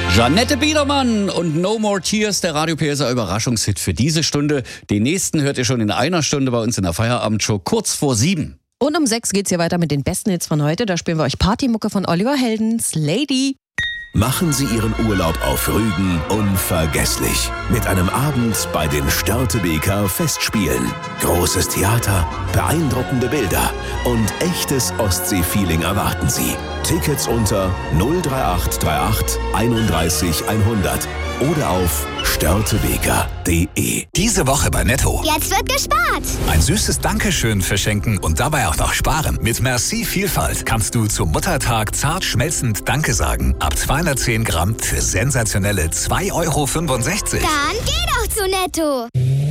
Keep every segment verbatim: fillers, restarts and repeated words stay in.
Janette Biedermann und No More Tears, der Radio P S R Überraschungshit für diese Stunde. Den nächsten hört ihr schon in einer Stunde bei uns in der Feierabendshow kurz vor sieben. Und um sechs geht's hier weiter mit den besten Hits von heute. Da spielen wir euch Partymucke von Oliver Heldens, Lady. Machen Sie Ihren Urlaub auf Rügen unvergesslich. Mit einem Abend bei den Störtebeker Festspielen. Großes Theater, beeindruckende Bilder und echtes Ostsee-Feeling erwarten Sie. Tickets unter null drei acht drei acht einunddreißig hundert oder auf störtebeker punkt de. Diese Woche bei Netto. Jetzt wird gespart. Ein süßes Dankeschön verschenken und dabei auch noch sparen. Mit Merci Vielfalt kannst du zum Muttertag zart schmelzend Danke sagen. Ab zweihundertzehn Gramm für sensationelle zwei Euro fünfundsechzig. Dann geh doch zu Netto.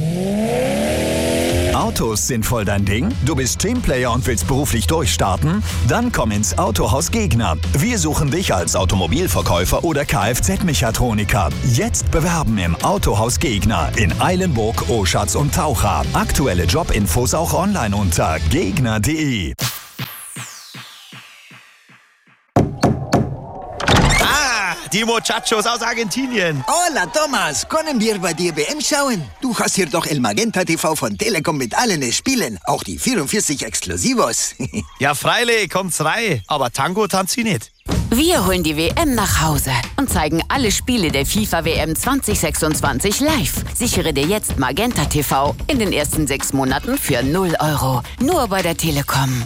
Autos sind voll dein Ding? Du bist Teamplayer und willst beruflich durchstarten? Dann komm ins Autohaus Gegner. Wir suchen dich als Automobilverkäufer oder Kfz-Mechatroniker. Jetzt bewerben im Autohaus Gegner in Eilenburg, Oschatz und Taucha. Aktuelle Jobinfos auch online unter gegner punkt de. Die Muchachos aus Argentinien. Hola, Thomas. Können wir bei dir W M schauen? Du hast hier doch El Magenta T V von Telekom mit allen Spielen. Auch die vierundvierzig Exklusivos. Ja, freilich, kommt's rein. Aber Tango tanzt sie nicht. Wir holen die W M nach Hause und zeigen alle Spiele der FIFA W M zwanzig sechsundzwanzig live. Sichere dir jetzt Magenta T V in den ersten sechs Monaten für null Euro. Nur bei der Telekom.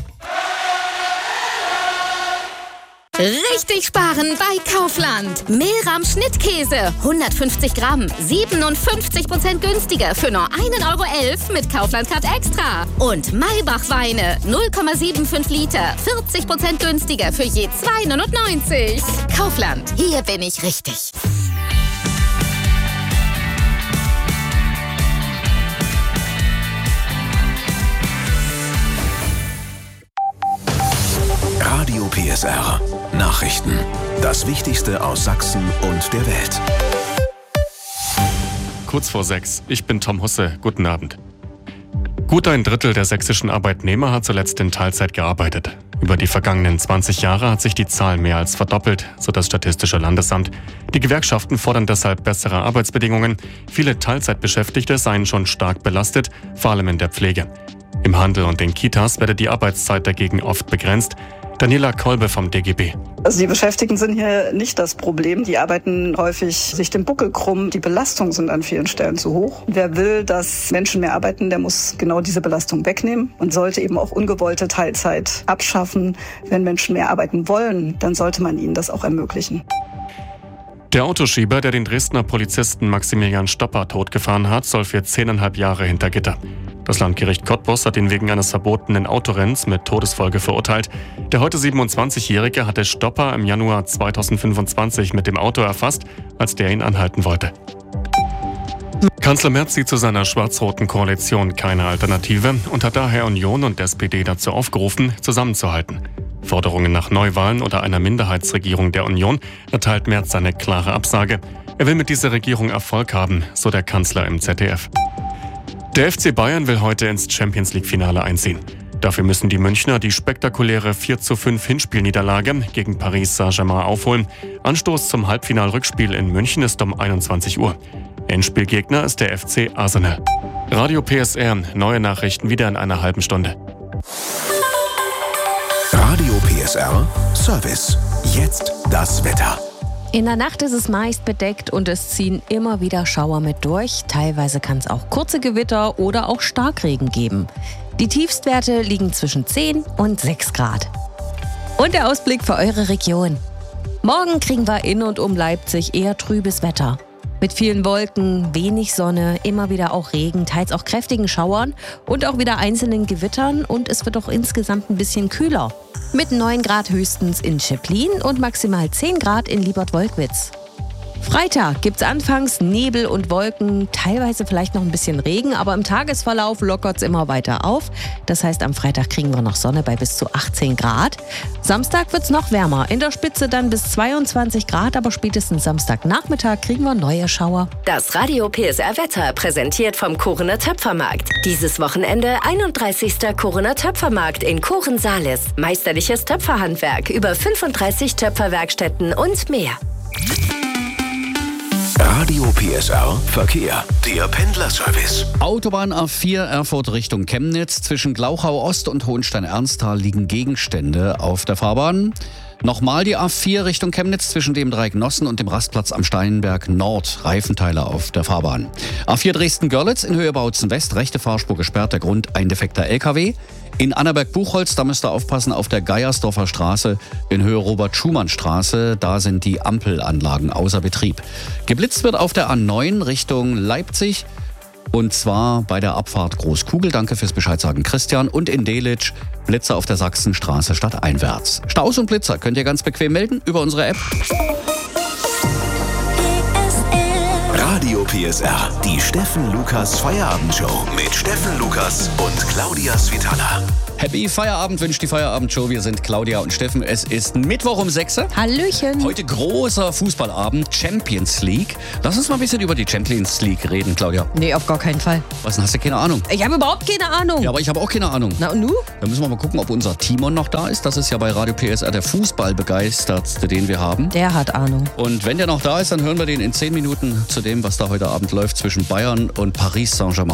Richtig sparen bei Kaufland. Mehlrahm Schnittkäse, hundertfünfzig Gramm, siebenundfünfzig Prozent günstiger für nur ein Euro elf mit Kaufland-Card Extra. Und Maybach Weine, null Komma fünfundsiebzig Liter, vierzig Prozent günstiger für je zwei neunundneunzig. Kaufland, hier bin ich richtig. Radio P S R. Nachrichten. Das Wichtigste aus Sachsen und der Welt. Kurz vor sechs. Ich bin Tom Husse. Guten Abend. Gut ein Drittel der sächsischen Arbeitnehmer hat zuletzt in Teilzeit gearbeitet. Über die vergangenen zwanzig Jahre hat sich die Zahl mehr als verdoppelt, so das Statistische Landesamt. Die Gewerkschaften fordern deshalb bessere Arbeitsbedingungen. Viele Teilzeitbeschäftigte seien schon stark belastet, vor allem in der Pflege. Im Handel und den Kitas werde die Arbeitszeit dagegen oft begrenzt. Daniela Kolbe vom D G B. Also die Beschäftigten sind hier nicht das Problem. Die arbeiten häufig sich den Buckel krumm. Die Belastungen sind an vielen Stellen zu hoch. Wer will, dass Menschen mehr arbeiten, der muss genau diese Belastung wegnehmen und sollte eben auch ungewollte Teilzeit abschaffen. Wenn Menschen mehr arbeiten wollen, dann sollte man ihnen das auch ermöglichen. Der Autoschieber, der den Dresdner Polizisten Maximilian Stopper totgefahren hat, soll für zehneinhalb Jahre hinter Gitter. Das Landgericht Cottbus hat ihn wegen eines verbotenen Autorennens mit Todesfolge verurteilt. Der heute siebenundzwanzigjährige hatte Stopper im Januar zweitausendfünfundzwanzig mit dem Auto erfasst, als der ihn anhalten wollte. Kanzler Merz sieht zu seiner schwarz-roten Koalition keine Alternative und hat daher Union und S P D dazu aufgerufen, zusammenzuhalten. Forderungen nach Neuwahlen oder einer Minderheitsregierung der Union erteilt Merz seine klare Absage. Er will mit dieser Regierung Erfolg haben, so der Kanzler im Z D F. Der F C Bayern will heute ins Champions-League-Finale einziehen. Dafür müssen die Münchner die spektakuläre vier zu fünf Hinspielniederlage gegen Paris Saint-Germain aufholen. Anstoß zum Halbfinal-Rückspiel in München ist um einundzwanzig Uhr. Endspielgegner ist der F C Arsenal. Radio P S R, neue Nachrichten wieder in einer halben Stunde. Radio P S R Service. Jetzt das Wetter. In der Nacht ist es meist bedeckt und es ziehen immer wieder Schauer mit durch. Teilweise kann es auch kurze Gewitter oder auch Starkregen geben. Die Tiefstwerte liegen zwischen zehn und sechs Grad. Und der Ausblick für eure Region. Morgen kriegen wir in und um Leipzig eher trübes Wetter. Mit vielen Wolken, wenig Sonne, immer wieder auch Regen, teils auch kräftigen Schauern und auch wieder einzelnen Gewittern. Und es wird auch insgesamt ein bisschen kühler. Mit neun Grad höchstens in Schöplin und maximal zehn Grad in Liebert-Wolkwitz. Freitag gibt's anfangs Nebel und Wolken, teilweise vielleicht noch ein bisschen Regen, aber im Tagesverlauf lockert's immer weiter auf. Das heißt, am Freitag kriegen wir noch Sonne bei bis zu achtzehn Grad. Samstag wird's noch wärmer, in der Spitze dann bis zweiundzwanzig Grad, aber spätestens Samstagnachmittag kriegen wir neue Schauer. Das Radio P S R Wetter präsentiert vom Korener Töpfermarkt. Dieses Wochenende einunddreißigster Korener Töpfermarkt in Kochen-Sales. Meisterliches Töpferhandwerk, über fünfunddreißig Töpferwerkstätten und mehr. Radio P S R Verkehr. Der Pendlerservice. Autobahn A vier Erfurt Richtung Chemnitz. Zwischen Glauchau Ost und Hohenstein-Ernsthal liegen Gegenstände auf der Fahrbahn. Nochmal die A vier Richtung Chemnitz zwischen dem Dreieck Nossen und dem Rastplatz am Steinberg Nord. Reifenteile auf der Fahrbahn. A vier Dresden-Görlitz in Höhe Bautzen West. Rechte Fahrspur gesperrt. Der Grund ein defekter L K W. In Annaberg-Buchholz, da müsst ihr aufpassen, auf der Geiersdorfer Straße in Höhe Robert-Schumann-Straße. Da sind die Ampelanlagen außer Betrieb. Geblitzt wird auf der A neun Richtung Leipzig. Und zwar bei der Abfahrt Großkugel. Danke fürs Bescheidsagen, Christian. Und in Delitzsch Blitzer auf der Sachsenstraße stadteinwärts. Staus und Blitzer könnt ihr ganz bequem melden über unsere App. Radio P S R, die Steffen Lukas Feierabendshow mit Steffen Lukas und Claudia Svitala. Happy Feierabend wünscht die Feierabendshow. Wir sind Claudia und Steffen. Es ist Mittwoch um sechs. Hallöchen. Heute großer Fußballabend, Champions League. Lass uns mal ein bisschen über die Champions League reden, Claudia. Nee, auf gar keinen Fall. Was denn, hast du keine Ahnung? Ich habe überhaupt keine Ahnung. Ja, aber ich habe auch keine Ahnung. Na und nu? Dann müssen wir mal gucken, ob unser Timon noch da ist. Das ist ja bei Radio P S R der Fußballbegeistertste, den wir haben. Der hat Ahnung. Und wenn der noch da ist, dann hören wir den in zehn Minuten zu dem, was da heute Abend läuft zwischen Bayern und Paris Saint-Germain.